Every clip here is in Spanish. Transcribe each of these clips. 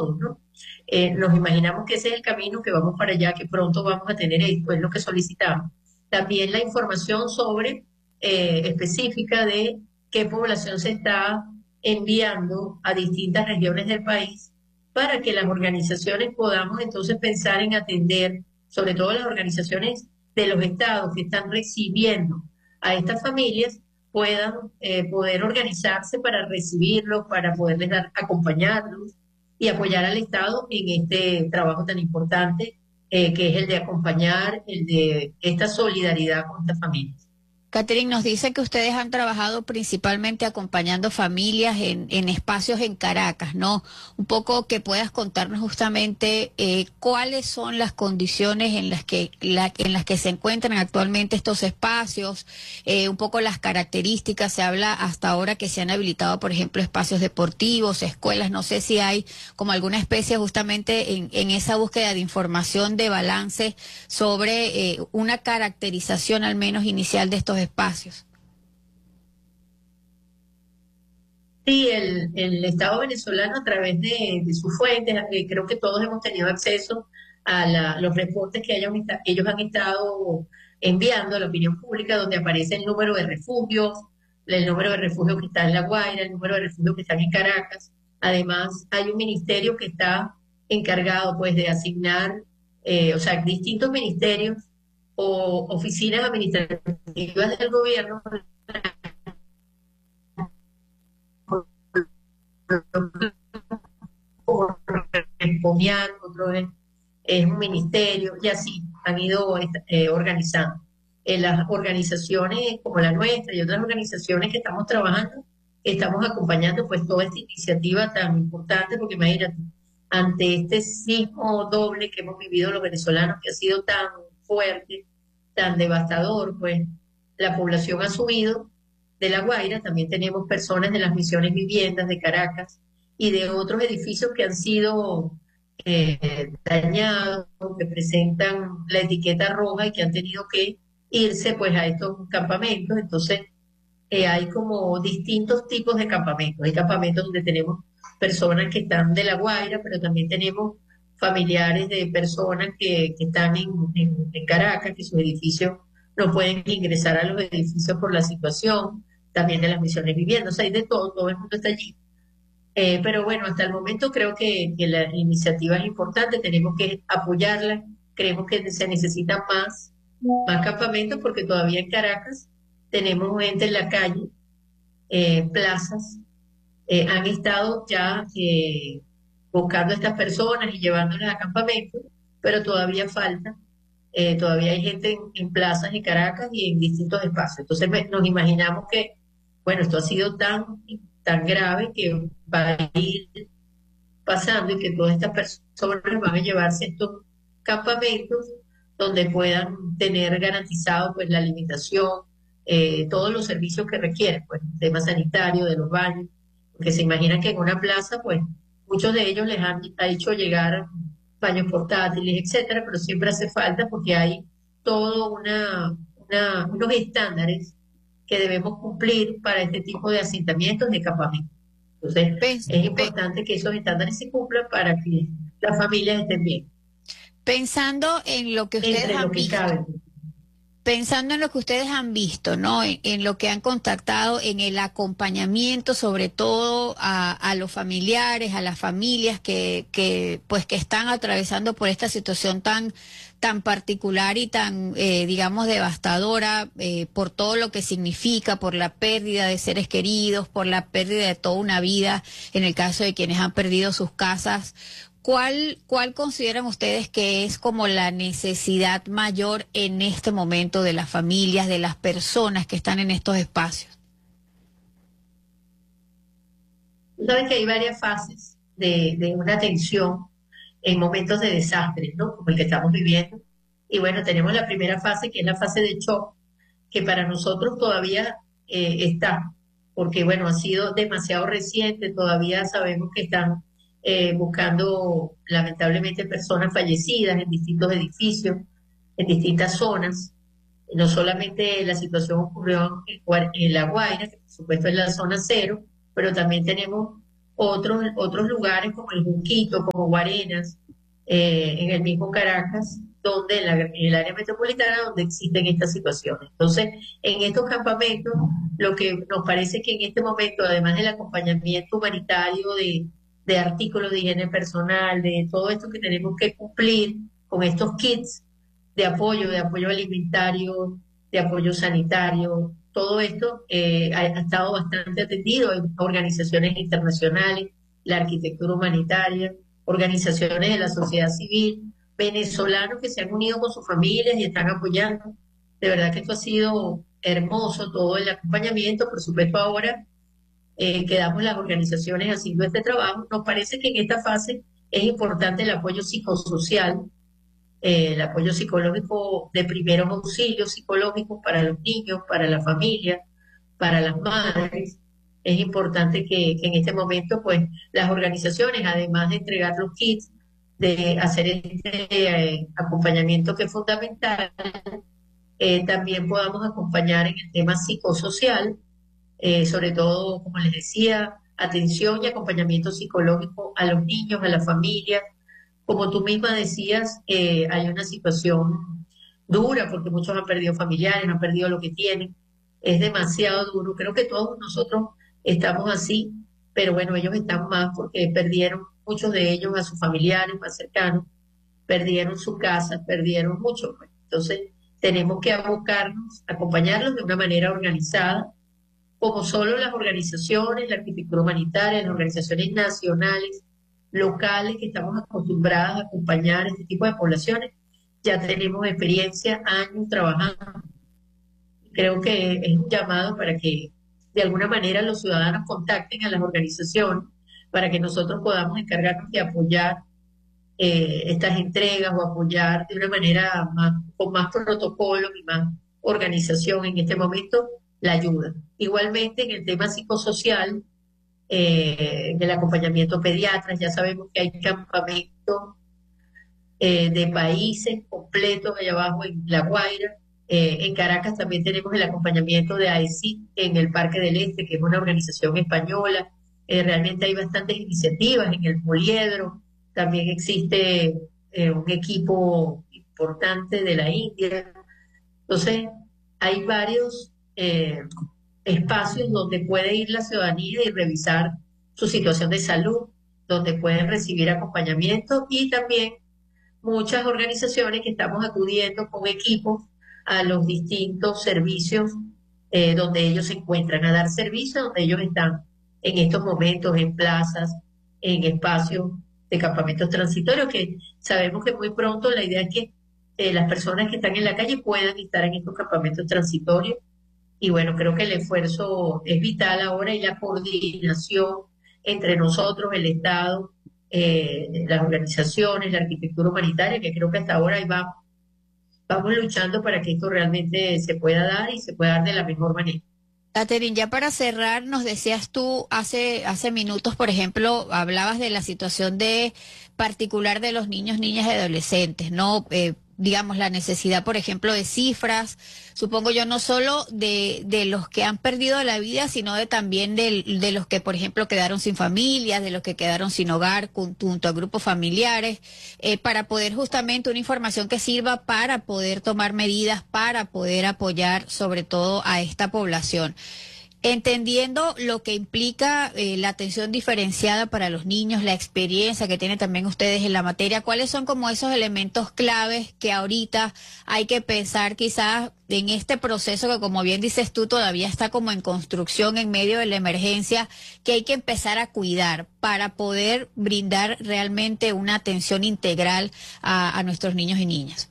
todos, ¿no? Nos imaginamos que ese es el camino, que vamos para allá, que pronto vamos a tener esto, es lo que solicitamos. También la información sobre específica de qué población se está enviando a distintas regiones del país para que las organizaciones podamos entonces pensar en atender, sobre todo las organizaciones de los estados que están recibiendo a estas familias, puedan poder organizarse para recibirlos, para poderles dar, acompañarlos y apoyar al Estado en este trabajo tan importante que es el de acompañar, el de esta solidaridad con estas familias. Catherine, nos dice que ustedes han trabajado principalmente acompañando familias en espacios en Caracas, ¿no? Un poco que puedas contarnos justamente cuáles son las condiciones en las que se encuentran actualmente estos espacios, un poco las características. Se habla hasta ahora que se han habilitado, por ejemplo, espacios deportivos, escuelas. No sé si hay como alguna especie justamente en esa búsqueda de información, de balance sobre una caracterización al menos inicial de estos espacios. Sí, el Estado venezolano a través de sus fuentes, creo que todos hemos tenido acceso a los reportes que ellos han estado enviando a la opinión pública, donde aparece el número de refugios, el número de refugios que está en La Guaira, el número de refugios que están en Caracas. Además, hay un ministerio que está encargado pues de asignar, o sea, distintos ministerios o oficinas administrativas del gobierno Comian, otro es un ministerio, y así han ido organizando. Las organizaciones como la nuestra y otras organizaciones que estamos trabajando, estamos acompañando pues toda esta iniciativa tan importante, porque imagínate, ante este sismo doble que hemos vivido los venezolanos, que ha sido tan fuerte, tan devastador, pues la población ha subido de La Guaira, también tenemos personas de las misiones viviendas de Caracas y de otros edificios que han sido dañados, que presentan la etiqueta roja y que han tenido que irse pues a estos campamentos. Entonces hay como distintos tipos de campamentos. Hay campamentos donde tenemos personas que están de La Guaira, pero también tenemos familiares de personas que están en Caracas, que sus edificios no pueden ingresar a los edificios por la situación, también de las misiones viviendo, o sea, hay de todo, todo el mundo está allí. Pero bueno, hasta el momento creo que la iniciativa es importante, tenemos que apoyarla, creemos que se necesitan más campamentos porque todavía en Caracas tenemos gente en la calle, plazas, han estado ya buscando a estas personas y llevándolas a campamentos, pero todavía falta, todavía hay gente en plazas en Caracas y en distintos espacios. Entonces nos imaginamos que, bueno, esto ha sido tan grave que va a ir pasando y que todas estas personas van a llevarse a estos campamentos donde puedan tener garantizado pues la alimentación, todos los servicios que requieren, pues el tema sanitario, de los baños, porque se imaginan que en una plaza pues muchos de ellos ha hecho llegar baños portátiles, etcétera, pero siempre hace falta porque hay todo unos estándares que debemos cumplir para este tipo de asentamientos de campamentos. Entonces, Pens- es pe- importante que esos estándares se cumplan para que las familias estén bien, Pensando en lo que ustedes entre lo han que visto. cabe. Pensando en lo que ustedes han visto, ¿no? En lo que han contactado, en el acompañamiento, sobre todo a los familiares, a las familias pues, que están atravesando por esta situación tan particular y tan, digamos, devastadora, por todo lo que significa, por la pérdida de seres queridos, por la pérdida de toda una vida, en el caso de quienes han perdido sus casas. ¿Cuál consideran ustedes que es como la necesidad mayor en este momento de las familias, de las personas que están en estos espacios? Tú sabes que hay varias fases de una atención en momentos de desastres, ¿no? Como el que estamos viviendo. Y bueno, tenemos la primera fase, que es la fase de shock, que para nosotros todavía está, porque bueno, ha sido demasiado reciente, todavía sabemos que están buscando lamentablemente personas fallecidas en distintos edificios, en distintas zonas. No solamente la situación ocurrió en La Guaira, que por supuesto es la zona cero, pero también tenemos otros lugares como el Junquito, como Guarenas, en el mismo Caracas, donde en el área metropolitana donde existen estas situaciones. Entonces, en estos campamentos, lo que nos parece que en este momento, además del acompañamiento humanitario de artículos de higiene personal, de todo esto que tenemos que cumplir con estos kits de apoyo alimentario, de apoyo sanitario, todo esto ha estado bastante atendido en organizaciones internacionales, la arquitectura humanitaria, organizaciones de la sociedad civil, venezolanos que se han unido con sus familias y están apoyando. De verdad que esto ha sido hermoso, todo el acompañamiento. Por supuesto, ahora quedamos las organizaciones haciendo este trabajo. Nos parece que en esta fase es importante el apoyo psicosocial, el apoyo psicológico de primeros auxilios psicológicos para los niños, para la familia, para las madres. Es importante que en este momento, pues, las organizaciones, además de entregar los kits, de hacer este acompañamiento que es fundamental, también podamos acompañar en el tema psicosocial, sobre todo, como les decía, atención y acompañamiento psicológico a los niños, a la familia. Como tú misma decías, hay una situación dura porque muchos han perdido familiares, han perdido lo que tienen. Es demasiado duro. Creo que todos nosotros estamos así, pero bueno, ellos están más porque perdieron muchos de ellos a sus familiares más cercanos, perdieron su casa, perdieron mucho, pues. Entonces, tenemos que abocarnos, acompañarlos de una manera organizada, como solo las organizaciones, la arquitectura humanitaria, las organizaciones nacionales, locales, que estamos acostumbradas a acompañar este tipo de poblaciones. Ya tenemos experiencia, años trabajando. Creo que es un llamado para que de alguna manera los ciudadanos contacten a las organizaciones para que nosotros podamos encargarnos de apoyar estas entregas o apoyar de una manera más, con más protocolo y más organización en este momento la ayuda. Igualmente en el tema psicosocial, del acompañamiento pediatras, ya sabemos que hay campamentos de países completos allá abajo en La Guaira. En Caracas también tenemos el acompañamiento de AECID en el Parque del Este, que es una organización española. Realmente hay bastantes iniciativas en el Poliedro. También existe un equipo importante de la India. Entonces, hay varios espacios donde puede ir la ciudadanía y revisar su situación de salud, donde pueden recibir acompañamiento y también muchas organizaciones que estamos acudiendo con equipos a los distintos servicios donde ellos se encuentran, a dar servicio donde ellos están en estos momentos, en plazas, en espacios de campamentos transitorios, que sabemos que muy pronto la idea es que las personas que están en la calle puedan estar en estos campamentos transitorios. Y bueno, creo que el esfuerzo es vital ahora y la coordinación entre nosotros, el Estado, las organizaciones, la arquitectura humanitaria, que creo que hasta ahora ahí vamos luchando para que esto realmente se pueda dar y se pueda dar de la mejor manera. Catherine, ya para cerrar, nos decías tú hace minutos, por ejemplo, hablabas de la situación de particular de los niños, niñas y adolescentes, ¿no? Digamos, la necesidad, por ejemplo, de cifras, supongo yo, no solo de los que han perdido la vida, sino de también de los que, por ejemplo, quedaron sin familias, de los que quedaron sin hogar junto a grupos familiares, para poder justamente una información que sirva para poder tomar medidas, para poder apoyar sobre todo a esta población. Entendiendo lo que implica la atención diferenciada para los niños, la experiencia que tienen también ustedes en la materia, ¿cuáles son como esos elementos claves que ahorita hay que pensar quizás en este proceso que, como bien dices tú, todavía está como en construcción en medio de la emergencia, que hay que empezar a cuidar para poder brindar realmente una atención integral a nuestros niños y niñas?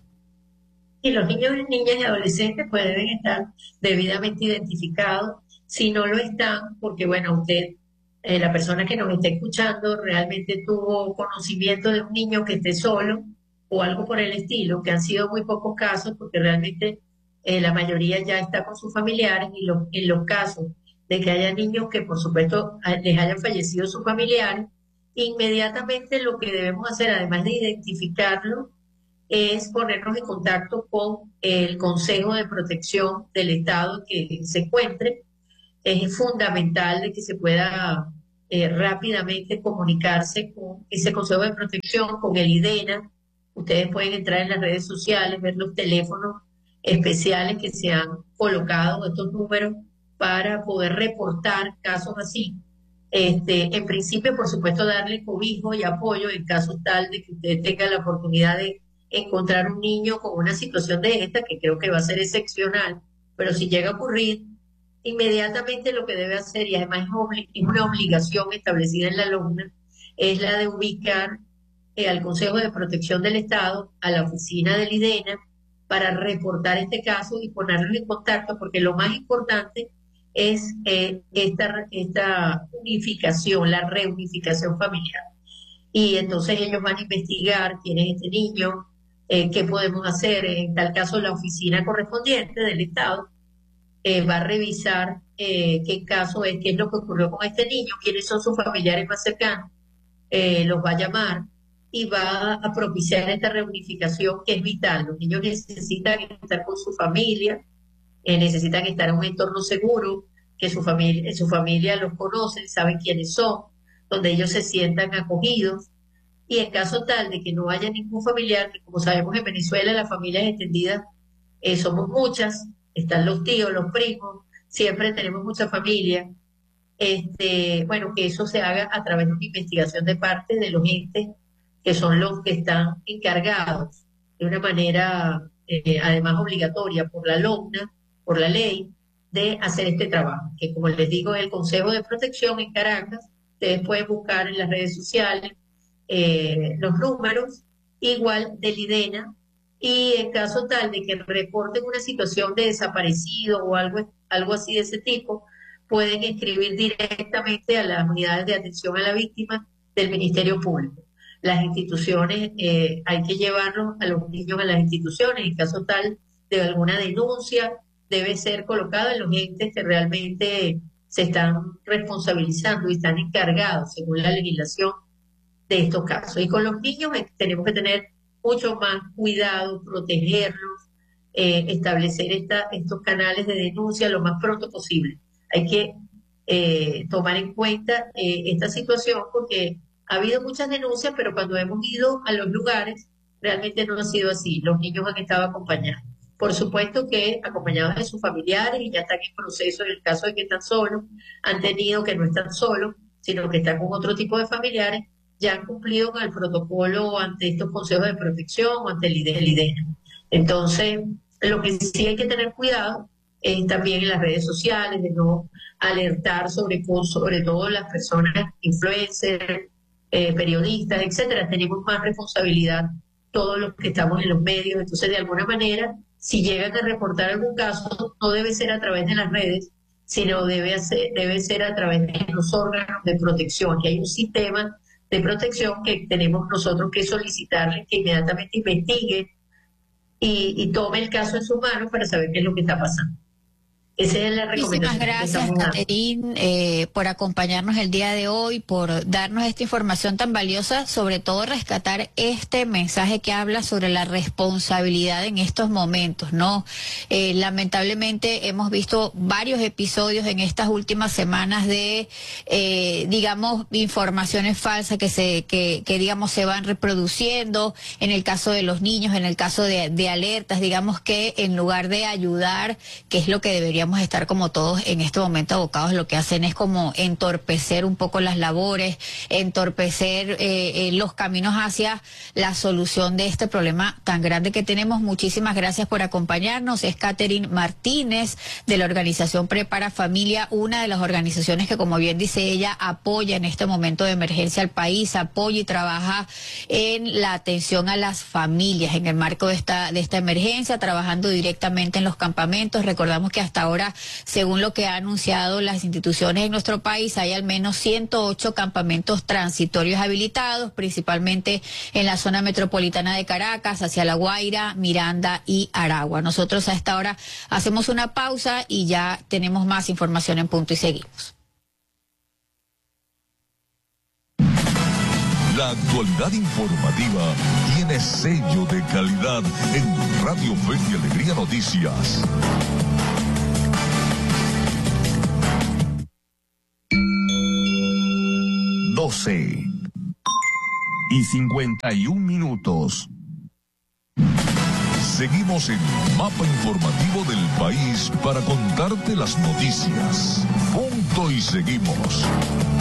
Y los niños, niñas y adolescentes pues deben estar debidamente identificados. Si no lo están, porque bueno, usted, la persona que nos está escuchando, realmente tuvo conocimiento de un niño que esté solo o algo por el estilo, que han sido muy pocos casos, porque realmente la mayoría ya está con sus familiares y en los casos de que haya niños que por supuesto les hayan fallecido sus familiares, inmediatamente lo que debemos hacer, además de identificarlo, es ponernos en contacto con el Consejo de Protección del Estado que se encuentre. Es fundamental de que se pueda rápidamente comunicarse con ese Consejo de Protección, con el IDENA. Ustedes pueden entrar en las redes sociales, ver los teléfonos especiales que se han colocado, estos números, para poder reportar casos así. En principio, por supuesto, darle cobijo y apoyo en caso tal de que usted tenga la oportunidad de encontrar un niño con una situación de esta, que creo que va a ser excepcional, pero si llega a ocurrir, inmediatamente lo que debe hacer, y además es una obligación establecida en la alumna, es la de ubicar al Consejo de Protección del Estado, a la oficina del IDENA, para reportar este caso y ponerlos en contacto, porque lo más importante es esta unificación, la reunificación familiar. Y entonces ellos van a investigar quién es este niño, qué podemos hacer. En tal caso, la oficina correspondiente del Estado va a revisar qué caso es, qué es lo que ocurrió con este niño, quiénes son sus familiares más cercanos, los va a llamar y va a propiciar esta reunificación que es vital. Los niños necesitan estar con su familia, necesitan estar en un entorno seguro, que su familia los conoce, saben quiénes son, donde ellos se sientan acogidos. Y en caso tal de que no haya ningún familiar, que como sabemos en Venezuela las familias extendidas somos muchas, están los tíos, los primos, siempre tenemos mucha familia. Bueno, que eso se haga a través de una investigación de parte de los entes que son los que están encargados de una manera, además obligatoria por la LOCNA, por la ley, de hacer este trabajo, que como les digo, el Consejo de Protección en Caracas, ustedes pueden buscar en las redes sociales los números, igual del IDENA, y en caso tal de que reporten una situación de desaparecido o algo así de ese tipo, pueden escribir directamente a las unidades de atención a la víctima del Ministerio Público. Las instituciones, hay que llevarlos a los niños a las instituciones, en caso tal de alguna denuncia, debe ser colocada en los entes que realmente se están responsabilizando y están encargados, según la legislación, de estos casos. Y con los niños tenemos que tener mucho más cuidado, protegerlos, establecer estos canales de denuncia lo más pronto posible. Hay que tomar en cuenta esta situación porque ha habido muchas denuncias, pero cuando hemos ido a los lugares, realmente no ha sido así. Los niños han estado acompañados. Por supuesto que acompañados de sus familiares y ya están en proceso en el caso de que están solos, han tenido que no están solos, sino que están con otro tipo de familiares, ya han cumplido con el protocolo ante estos consejos de protección o ante el IDENA. Entonces, lo que sí hay que tener cuidado es también en las redes sociales, de no alertar sobre todo las personas influencers, periodistas, etcétera. Tenemos más responsabilidad todos los que estamos en los medios. Entonces, de alguna manera, si llegan a reportar algún caso, no debe ser a través de las redes, sino debe ser a través de los órganos de protección, que hay un sistema de protección que tenemos nosotros que solicitarle que inmediatamente investigue y tome el caso en sus manos para saber qué es lo que está pasando. Esa es la recomendación. Muchísimas gracias, Catherine, por acompañarnos el día de hoy, por darnos esta información tan valiosa, sobre todo rescatar este mensaje que habla sobre la responsabilidad en estos momentos, ¿no? Lamentablemente hemos visto varios episodios en estas últimas semanas de, digamos, informaciones falsas que digamos, se van reproduciendo, en el caso de los niños, en el caso de alertas, digamos que en lugar de ayudar, que es lo que deberíamos estar como todos en este momento abocados, lo que hacen es como entorpecer un poco las labores, entorpecer los caminos hacia la solución de este problema tan grande que tenemos. Muchísimas gracias por acompañarnos. Es Catherine Martínez de la organización Prepara Familia, una de las organizaciones que, como bien dice ella, apoya en este momento de emergencia al país, apoya y trabaja en la atención a las familias en el marco de esta emergencia, trabajando directamente en los campamentos. Recordamos que hasta ahora, según lo que han anunciado las instituciones en nuestro país, hay al menos 108 campamentos transitorios habilitados, principalmente en la zona metropolitana de Caracas, hacia La Guaira, Miranda y Aragua. Nosotros a esta hora hacemos una pausa y ya tenemos más información en Punto y seguimos. La actualidad informativa tiene sello de calidad en Radio Fe y Alegría Noticias. 12:51. Seguimos en Mapa Informativo del País para contarte las noticias. Punto y seguimos.